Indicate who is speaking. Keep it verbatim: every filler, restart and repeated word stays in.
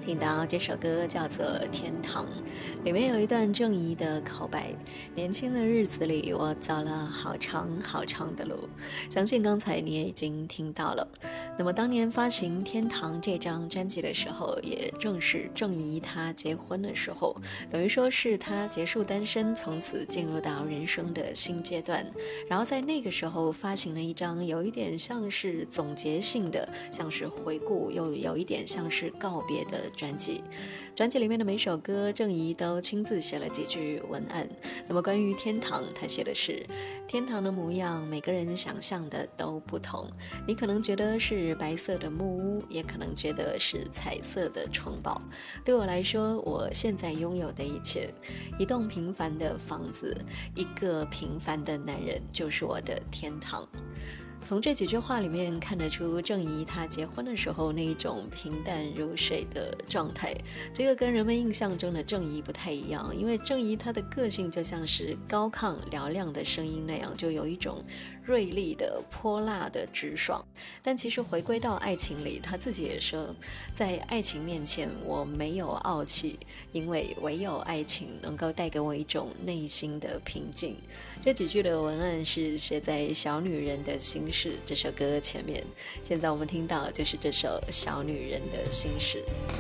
Speaker 1: 听到这首歌叫做《天堂》，里面有一段郑怡的口白：年轻的日子里，我走了好长好长的路。相信刚才你也已经听到了。那么当年发行《天堂》这张专辑的时候，也正是郑怡她结婚的时候，等于说是她结束单身，从此进入到人生的新阶段。然后在那个时候发行了一张有一点像是总结性的，像是回顾，又有一点像是告别的专辑。专辑里面的每首歌，郑怡都亲自写了几句文案。那么关于天堂，她写的是：天堂的模样，每个人想象的都不同。你可能觉得是白色的木屋，也可能觉得是彩色的城堡。对我来说，我现在拥有的一切，一栋平凡的房子，一个平凡的男人，就是我的天堂。从这几句话里面看得出郑怡她结婚的时候那一种平淡如水的状态，这个跟人们印象中的郑怡不太一样，因为郑怡她的个性就像是高亢嘹亮的声音那样，就有一种锐利的泼辣的直爽。但其实回归到爱情里，她自己也说，在爱情面前我没有傲气，因为唯有爱情能够带给我一种内心的平静。这几句的文案是写在《小女人的心事》这首歌前面，现在我们听到就是这首《小女人的心事》。